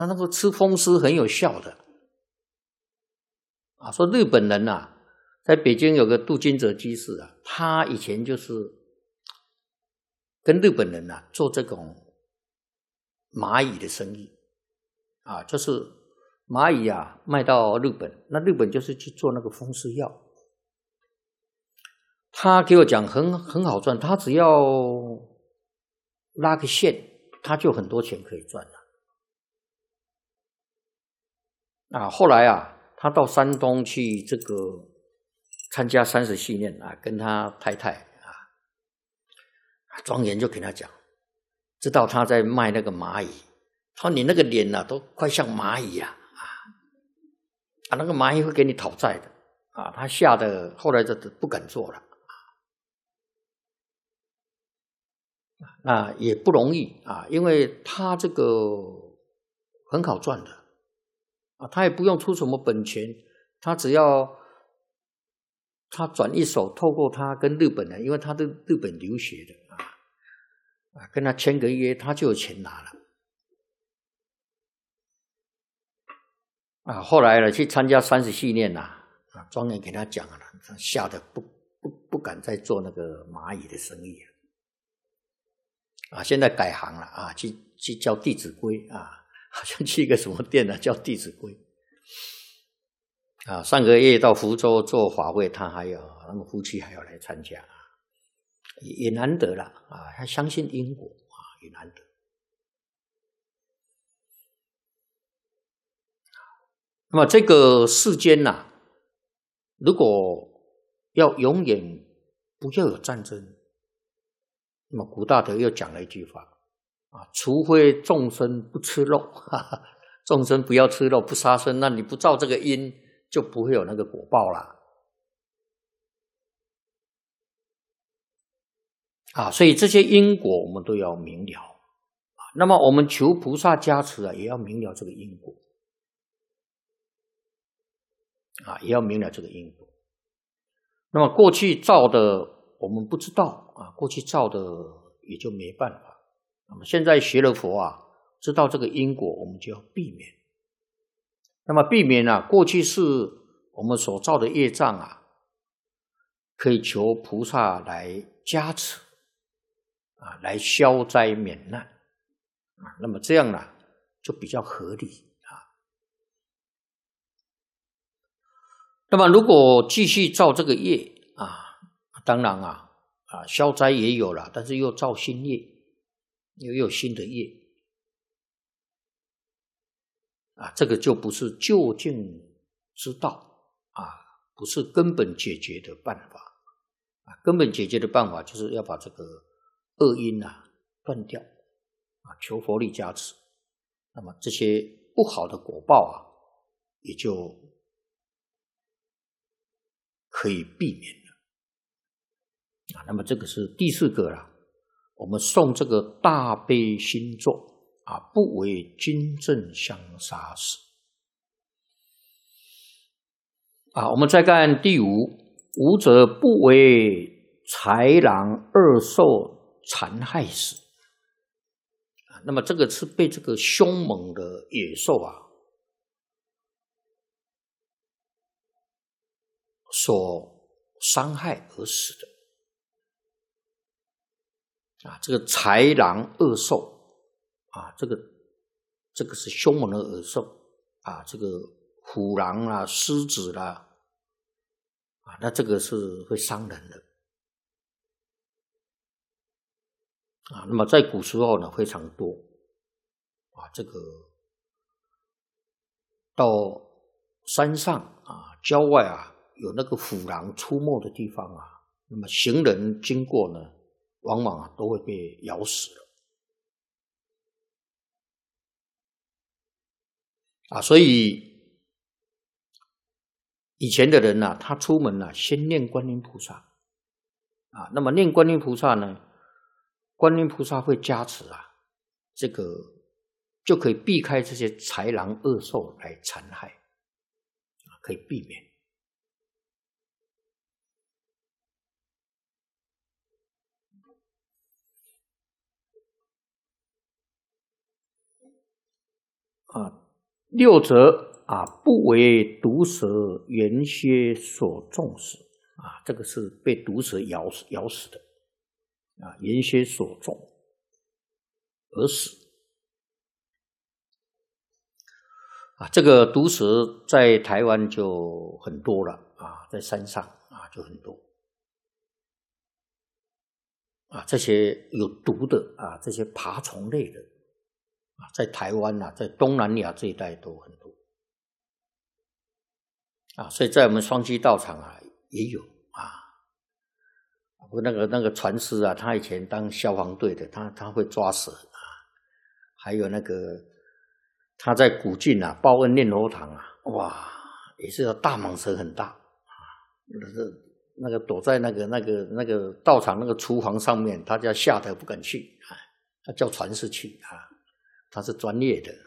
那个吃风湿很有效的啊。说日本人啊，在北京有个杜金泽居士啊，他以前就是跟日本人啊做这种蚂蚁的生意啊，就是蚂蚁啊卖到日本，那日本就是去做那个风湿药。他给我讲很好赚，他只要拉个线，他就很多钱可以赚了。啊，后来啊，他到山东去这个参加30系念啊，跟他太太啊，庄严就跟他讲，知道他在卖那个蚂蚁，他说你那个脸啊，都快像蚂蚁啊，那个蚂蚁会给你讨债的啊，他吓得后来就不敢做了。那也不容易啊，因为他这个很好赚的啊，他也不用出什么本钱，他只要他转一手，透过他跟日本人，因为他在日本留学的啊，跟他签个约，他就有钱拿了啊。后来呢，去参加30系念啊，庄严给他讲了，他吓得不敢再做那个蚂蚁的生意了。啊，现在改行了啊，去叫《弟子规》啊，好像去一个什么店呢，叫《弟子规》啊。上个月到福州做法会，他还有他们夫妻还要来参加，也难得了啊。他相信因果啊，也难得。那么这个世间呐，如果要永远不要有战争。那么古大德又讲了一句话啊，除非众生不吃肉，众生不要吃肉，不杀生，那你不造这个因，就不会有那个果报啦。啊，所以这些因果我们都要明了啊。那么我们求菩萨加持啊，也要明了这个因果啊，也要明了这个因果。那么过去造的我们不知道啊，过去造的也就没办法。那么现在学了佛啊，知道这个因果，我们就要避免。那么避免啊，过去是我们所造的业障啊，可以求菩萨来加持啊，来消灾免难啊。那么这样呢，就比较合理啊。那么如果继续造这个业啊，当然啊消灾也有了，但是又造新业，又有新的业啊，这个就不是究竟之道啊，不是根本解决的办法啊。根本解决的办法就是要把这个恶因啊断掉啊，求佛力加持，那么这些不好的果报啊，也就可以避免了啊。那么这个是第4个啦，我们诵这个大悲心咒啊，不为军阵相杀死啊。我们再看第5，无者不为豺狼恶兽残害死啊。那么这个是被这个凶猛的野兽啊所伤害而死的啊。这个豺狼恶兽啊，这个是凶猛的恶兽啊，这个虎狼啦、狮子啦啊，那这个是会伤人的啊。那么在古时候呢，非常多啊，这个到山上啊、郊外啊，有那个虎狼出没的地方啊，那么行人经过呢，往往都会被咬死了啊。所以以前的人啊，他出门啊，先念观音菩萨啊。那么念观音菩萨呢，观音菩萨会加持啊，这个就可以避开这些豺狼恶兽来残害啊，可以避免。 六则不为毒蛇原蝎所中死这个是被毒蛇咬死的原蝎所中而死这个毒蛇在台湾就很多了在山上就很多这些有毒的这些爬虫类的在台湾在东南亚这一带都很多所以在我们双溪道场也有那个船师他以前当消防队的，他会抓蛇还有那个他在古晋报恩念佛堂哇，也是大蟒蛇很大那个躲在那个道场那个厨房上面，他就吓得不敢去他叫船师去他是专业的。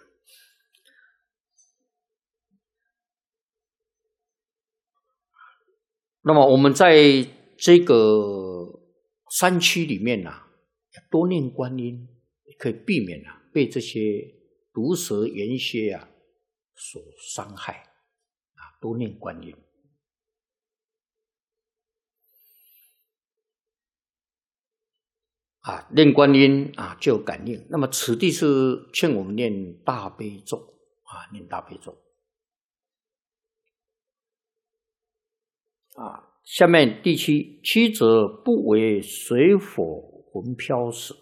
那么我们在这个山区里面多念观音，可以避免被这些毒蛇原蝎所伤害多念观音念观音就有感应。那么此地是劝我们念大悲咒念大悲咒下面第七则不为水火魂飘死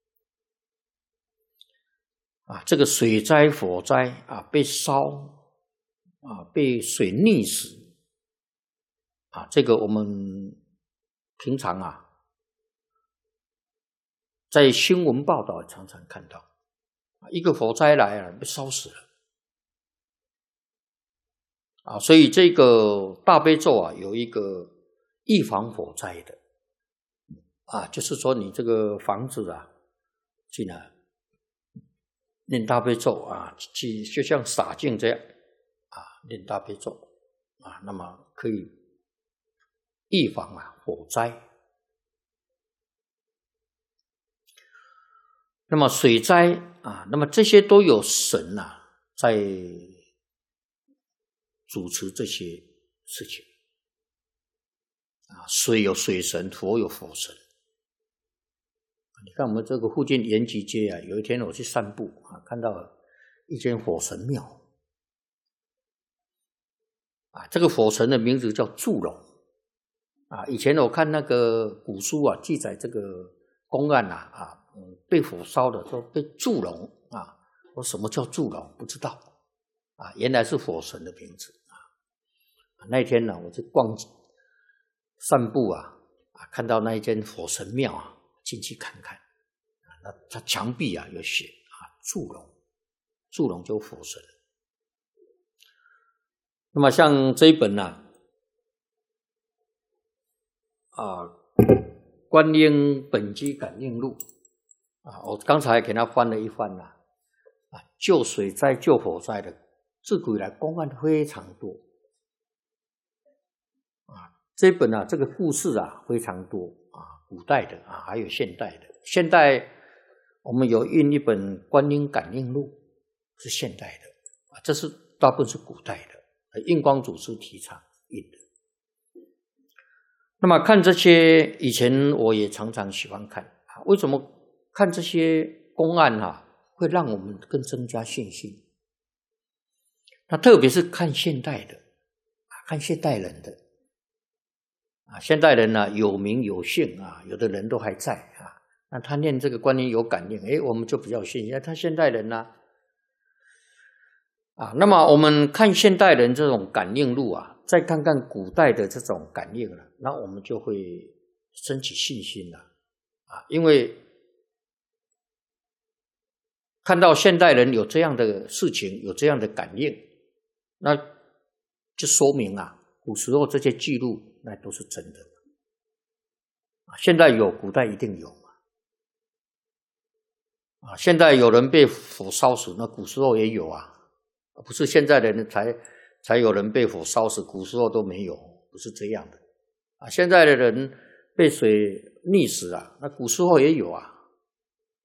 这个水灾火灾被烧被水溺死这个我们平常在新闻报道常常看到一个火灾来被烧死了所以这个大悲咒有一个预防火灾的就是说你这个房子进来念大悲咒就像洒净这样念大悲咒那么可以预防火灾。那么水灾那么这些都有神在主持这些事情水有水神，佛有佛神。你看我们这个附近延吉街有一天我去散步看到一间火神庙这个火神的名字叫祝融以前我看那个古书记载这个公案被火烧的说被祝融我什么叫祝融不知道原来是火神的名字那一天我去散步看到那一间火神庙进去看看那它墙壁有写祝融就火神。那么像这一本观音本机感应录我刚才给他翻了一翻救水灾救火灾的自古以来公案非常多这本这个故事非常多古代的还有现代的。现代我们有印一本观音感应录是现代的这是大部分是古代的印光祖师提倡印的。那么看这些以前我也常常喜欢看为什么看这些公案会让我们更增加信心。那特别是看现代的看现代人的现代人有名有姓有的人都还在那他念这个观音有感应我们就比较信他现代人那么我们看现代人这种感应录再看看古代的这种感应那我们就会升起信心因为看到现代人有这样的事情有这样的感应那就说明古时候这些记录那都是真的现在有古代一定有现在有人被火烧死那古时候也有不是现在的人才有人被火烧死古时候都没有不是这样的现在的人被水溺死那古时候也有